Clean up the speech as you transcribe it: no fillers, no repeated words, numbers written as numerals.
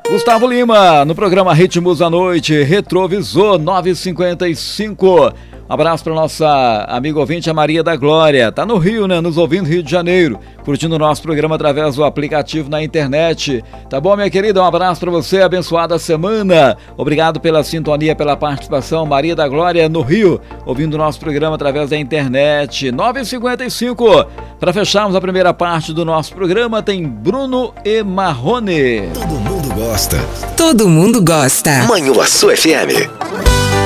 Gustavo Lima, no programa Ritmos da Noite, Retrovisor 9h55. Um abraço para nossa amiga ouvinte, a Maria da Glória. Tá no Rio, né? Nos ouvindo no Rio de Janeiro, curtindo o nosso programa através do aplicativo na internet. Tá bom, minha querida? Um abraço para você, abençoada semana. Obrigado pela sintonia, pela participação. Maria da Glória no Rio, ouvindo o nosso programa através da internet. 9h55. Para fecharmos a primeira parte do nosso programa, tem Bruno e Marrone. Todo mundo gosta. Todo mundo gosta. Manhuaçu FM.